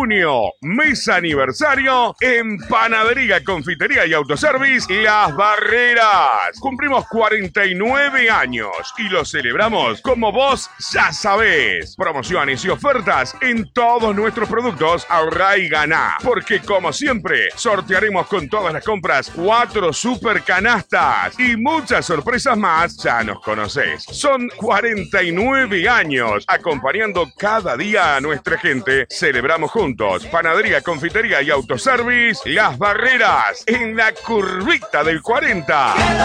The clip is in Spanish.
junio, mes aniversario en Panadería, Confitería y Autoservice Las Barreras. Cumplimos 49 años y lo celebramos como vos ya sabés. Promociones y ofertas en todos nuestros productos. Ahorrá y ganá, porque como siempre sortearemos con todas las compras 4 super canastas y muchas sorpresas más. Ya nos conocés. Son 49 años acompañando cada día a nuestra gente. Celebramos juntos. Panadería, Confitería y Autoservice Las Barreras, en la curvita del 40.